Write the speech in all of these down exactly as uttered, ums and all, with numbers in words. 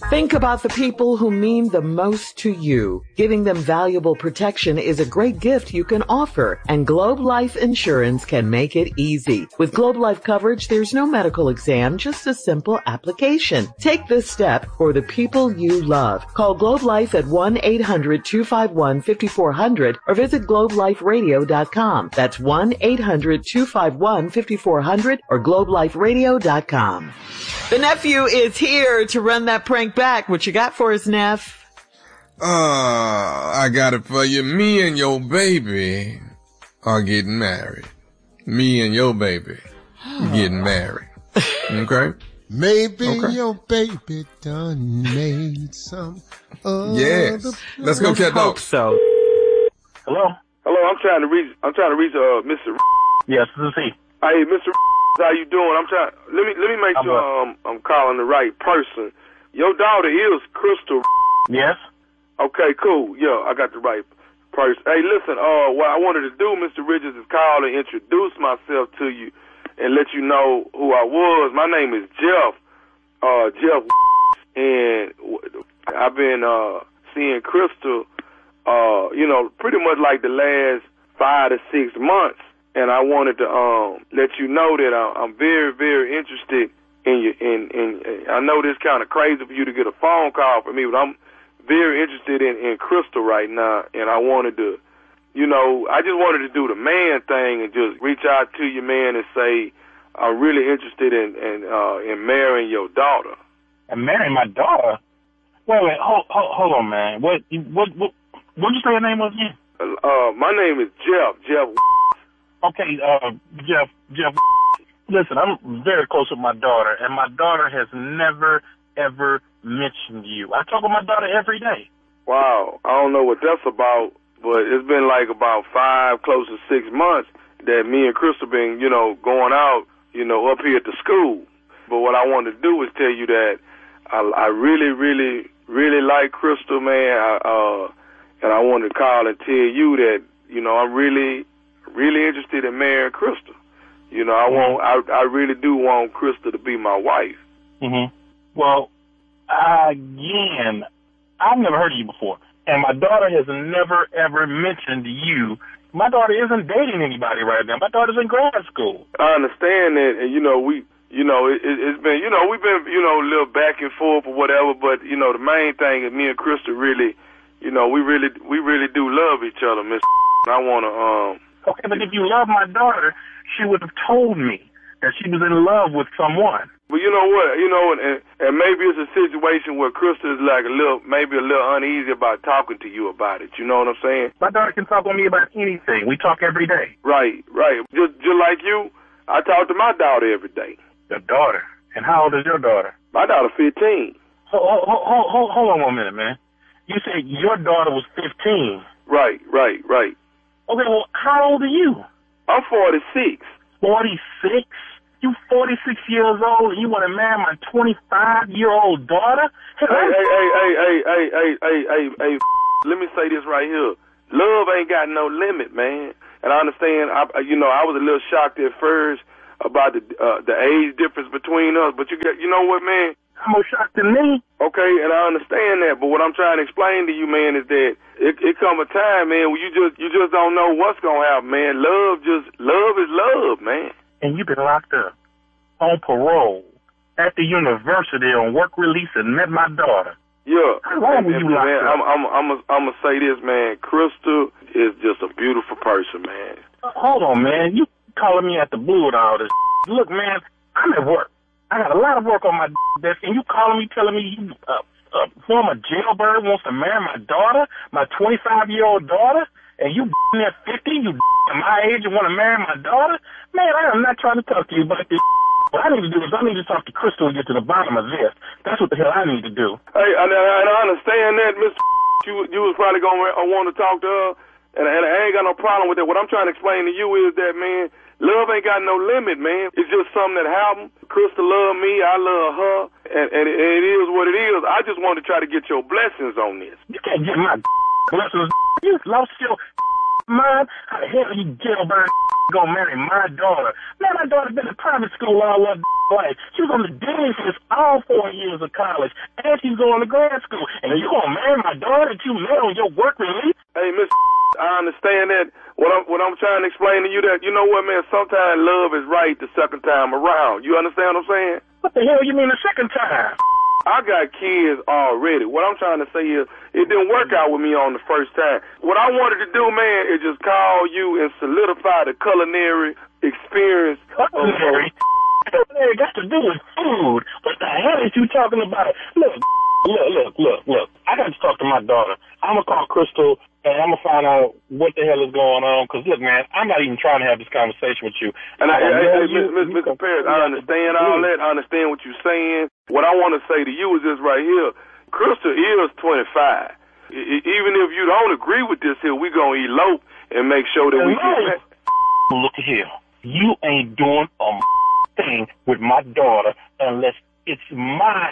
Think about the people who mean the most to you. Giving them valuable protection is a great gift you can offer, and Globe Life Insurance can make it easy. With Globe Life coverage, there's no medical exam, just a simple application. Take this step for the people you love. Call Globe Life at one eight hundred two five one five four zero zero or visit globe life radio dot com. That's one eight hundred two five one five four zero zero or globe life radio dot com. The nephew is here to run that prank back. What you got for us, Neff? Uh, I got it for you. Me and your baby are getting married. Me and your baby getting married. Okay? Maybe okay. your baby done made some other Yes. Let's go, Cat Dog. So. Hello? Hello, I'm trying to reach, I'm trying to reach, uh, Mister Yes, this is he. Hey, Mister How you doing? I'm trying. Let me let me make I'm sure um, I'm calling the right person. Your daughter is Crystal. Yes. Okay, cool. Yeah, I got the right person. Hey, listen. Uh, what I wanted to do, Mister Richards, is call and introduce myself to you and let you know who I was. My name is Jeff. Uh, Jeff, and I've been uh seeing Crystal. Uh, you know, pretty much like the last five to six months. And I wanted to um, let you know that I'm very, very interested in you. In, in, in I know this kind of crazy for you to get a phone call from me, but I'm very interested in, in Crystal right now. And I wanted to, you know, I just wanted to do the man thing and just reach out to you, man, and say I'm really interested in in, uh, in marrying your daughter. And marrying my daughter? Wait, wait, hold, hold, hold on, man. What, what, what, what did you say your name was again? Uh, my name is Jeff. Jeff. Okay, uh, Jeff, Jeff, listen, I'm very close with my daughter, and my daughter has never, ever mentioned you. I talk with my daughter every day. Wow, I don't know what that's about, but it's been like about five, close to six months that me and Crystal been, you know, going out, you know, up here at the school. But what I want to do is tell you that I, I really, really, really like Crystal, man, I, uh, and I want to call and tell you that, you know, I'm really... really interested in marrying Crystal. You know, I want, I, I really do want Crystal to be my wife. Mm-hmm. Well, again, I've never heard of you before, and my daughter has never, ever mentioned you. My daughter isn't dating anybody right now. My daughter's in grad school. I understand that, and, you know, we, you know, it, it's been, you know, we've been, you know, a little back and forth or whatever, but, you know, the main thing is me and Crystal really, you know, we really, we really do love each other, Miss I want to, um, okay, but if you love my daughter, she would have told me that she was in love with someone. But you know what? You know, and, and maybe it's a situation where Crystal is like a little, maybe a little uneasy about talking to you about it. You know what I'm saying? My daughter can talk with me about anything. We talk every day. Right, right. Just, just like you, I talk to my daughter every day. Your daughter? And how old is your daughter? My daughter fifteen. Hold, hold, hold, hold, hold on one minute, man. You said your daughter was fifteen. Right, right, right. Okay, well, how old are you? I'm forty-six. forty-six? You forty-six years old and you want to marry my twenty-five-year-old daughter? Hey, hey, hey, hey, hey, hey, hey, hey, hey, hey, let me say this right here. Love ain't got no limit, man. And I understand, I, you know, I was a little shocked at first about the uh, the age difference between us, but you get, you know what, man? I'm more shocked than me. Okay, and I understand that, but what I'm trying to explain to you, man, is that it, it come a time, man, where you just you just don't know what's gonna happen, man. Love just love is love, man. And you've been locked up on parole at the university on work release and met my daughter. Yeah. How long were you locked man, up? I'm I'm I'm a, I'm gonna say this, man. Crystal is just a beautiful person, man. Uh, hold on, man. You calling me at the blue with all this? Look, man, I'm at work. I got a lot of work on my desk, and you calling me, telling me you uh, uh, former jailbird wants to marry my daughter, my twenty-five-year-old daughter, and you at fifty, you at my age and want to marry my daughter? Man, I am not trying to talk to you about this. What I need to do is I need to talk to Crystal and get to the bottom of this. That's what the hell I need to do. Hey, and, and I understand that, Mister You, you was probably going to want to talk to her, and, and I ain't got no problem with that. What I'm trying to explain to you is that, man, love ain't got no limit, man. It's just something that happened. Crystal love me, I love her, and, and it, it is what it is. I just want to try to get your blessings on this. You can't get my blessings. You lost your mine? How the hell you jailbird gonna marry my daughter? Man, my daughter's been in private school all her life. She was on the dean since all four years of college, and she's going to grad school. And you gonna marry my daughter that you met on your work release? Hey, Miss, I understand that. What I'm, what I'm trying to explain to you that, you know what, man, sometimes love is right the second time around. You understand what I'm saying? What the hell you mean the second time? I got kids already. What I'm trying to say is, it didn't work out with me on the first time. What I wanted to do, man, is just call you and solidify the culinary experience. Culinary? Culinary got to do with food. What the hell is you talking about? Look, look, look, look, look. I got to talk to my daughter. I'm going to call Crystal, and I'm going to find out what the hell is going on. Because, look, man, I'm not even trying to have this conversation with you. And I, I, I, I, Mister Paris, I understand all that. I understand what you're saying. What I want to say to you is this right here. Crystal is twenty-five. I, even if you don't agree with this here, we're going to elope and make sure that we get back. Look here. You ain't doing a thing with my daughter unless it's my...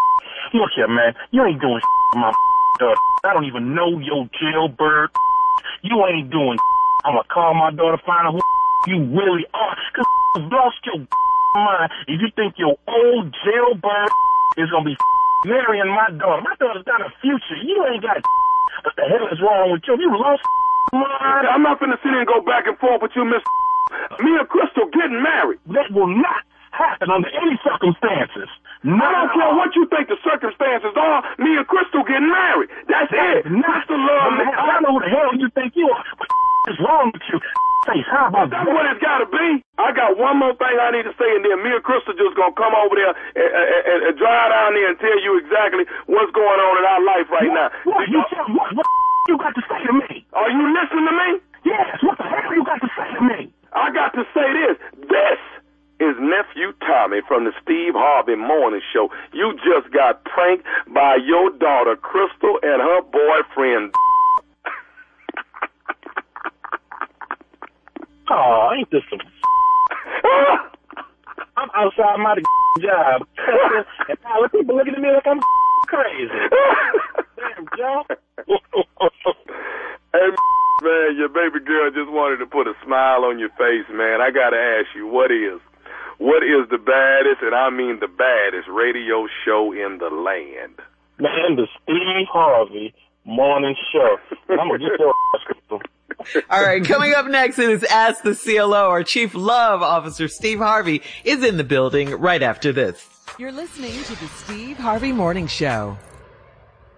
Look here, man. You ain't doing with my daughter. I don't even know your jailbird. You ain't doing. I'm going to call my daughter, find out who you really are. Because you've lost your mind if you think your old jailbird is going to be marrying my daughter. My daughter's got a future. You ain't got. What the hell is wrong with you? You lost mind. I'm not going to sit here and go back and forth with you, Miss. Me and Crystal getting married. That will not happen under any circumstances. No. I don't care what you think the circumstances are. Me and Crystal getting married. That's that it. That's the love. I don't know who the hell you think you are. What is wrong with you? Face, how about That's that? What it's got to be. I got one more thing I need to say, and then me and Crystal just going to come over there and, and, and drive down there and tell you exactly what's going on in our life right what, now. What, you, tell, what, what you got to say to me? Are you listening to me? Yes. What the hell you got to say to me? I got to say this. This is Nephew Tommy from the Steve Harvey Morning Show. You just got pranked by your daughter, Crystal, and her boyfriend. Oh, ain't this some... I'm outside my job. And now people looking at me like I'm crazy. Damn, Joe. Hey, man, your baby girl just wanted to put a smile on your face, man. I got to ask you, what is... What is the baddest, and I mean the baddest, radio show in the land? Man, the Steve Harvey Morning Show. I'm going to get your ass. All right, coming up next is Ask the C L O. Our Chief Love Officer, Steve Harvey, is in the building right after this. You're listening to the Steve Harvey Morning Show.